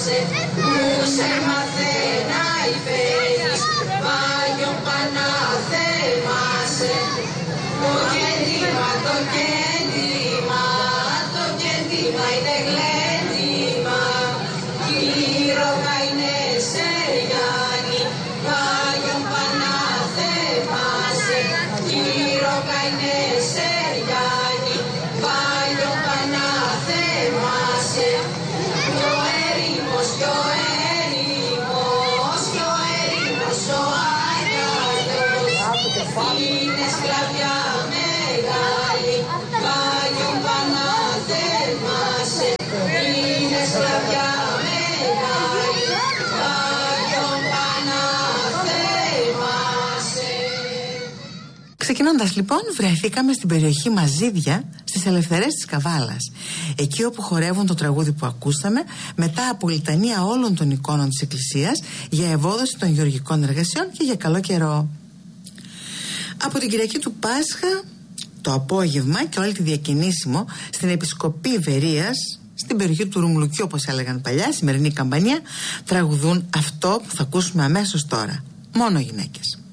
Ξεκινώντας λοιπόν, βρεθήκαμε στην περιοχή Μαζίδια, στις Ελευθερές της Καβάλας, εκεί όπου χορεύουν το τραγούδι που ακούσαμε μετά από λιτανία όλων των εικόνων της εκκλησίας για ευόδοση των γεωργικών εργασιών και για καλό καιρό. Από την Κυριακή του Πάσχα το απόγευμα και όλη τη διακινήσιμο στην Επισκοπή Βερίας, στην περιοχή του Ρουμλουκιού όπως έλεγαν παλιά, σημερινή καμπανία, τραγουδούν αυτό που θα ακούσουμε αμέσως τώρα. Μόνο γυναίκες.